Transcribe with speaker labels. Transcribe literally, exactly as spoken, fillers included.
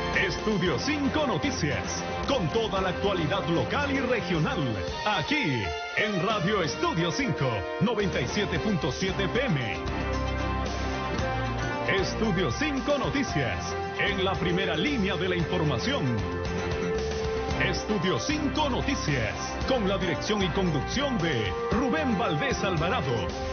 Speaker 1: Estudio cinco Noticias, con toda la actualidad local y regional, aquí en Radio Estudio cinco, noventa y siete punto siete F M. Estudio cinco Noticias, en la primera línea de la información. Estudio cinco Noticias, con la dirección y conducción de Rubén Valdés Alvarado